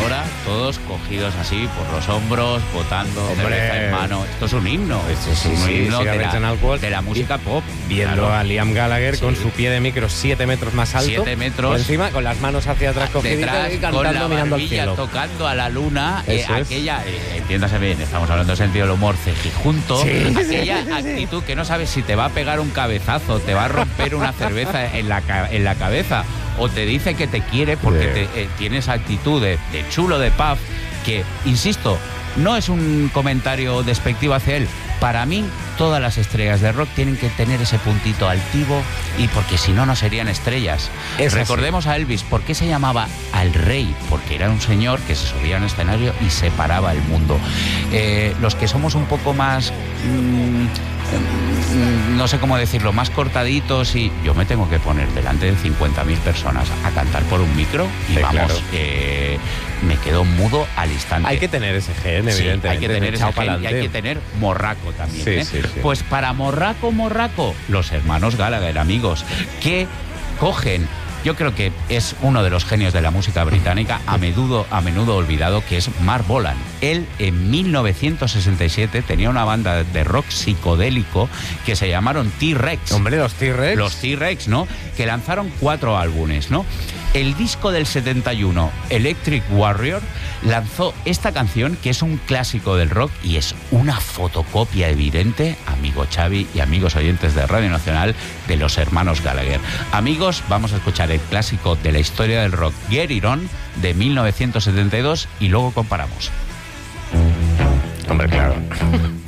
ahora todos cogidos así por los hombros, botando, cerveza en mano. Esto es un himno. Sí, un himno de la música pop. Viendo a Liam Gallagher con su pie de micro 7 metros más alto. 7 metros. Por encima, con las manos hacia atrás cogiditas y cantando, con la mirando al barbilla, cielo. tocando a la luna. Aquella, entiéndase bien, estamos hablando en sentido del humor, cejijunto. Aquella actitud que no sabes si te va a pegar un cabezazo, te va a romper una cerveza en la cabeza, o te dice que te quiere porque tiene esa actitud de chulo de pub, que, insisto, no es un comentario despectivo hacia él. Para mí, todas las estrellas de rock tienen que tener ese puntito altivo, y porque si no, no serían estrellas. Recordemos a Elvis. ¿Por qué se llamaba Al Rey? Porque era un señor que se subía a un escenario y separaba el mundo. Los que somos un poco más... no sé cómo decirlo, más cortaditos, y yo me tengo que poner delante de 50.000 personas a cantar por un micro y vamos, me quedo mudo al instante. Hay que tener ese gen, evidentemente. Hay que tener ese gen, y hay que tener morraco también. Sí. Pues para morraco, los hermanos Gallagher, amigos, que cogen... Yo creo que es uno de los genios de la música británica, a menudo olvidado, que es Marc Bolan. Él, en 1967, tenía una banda de rock psicodélico que se llamaron T-Rex. Hombre, los T-Rex. Los T-Rex, ¿no? Que lanzaron 4 álbumes, ¿no? El disco del 71, Electric Warrior, lanzó esta canción, que es un clásico del rock y es una fotocopia evidente, amigo Xavi y amigos oyentes de Radio Nacional, de los hermanos Gallagher. Amigos, vamos a escuchar el clásico de la historia del rock, Get It On, de 1972, y luego comparamos. Hombre, claro.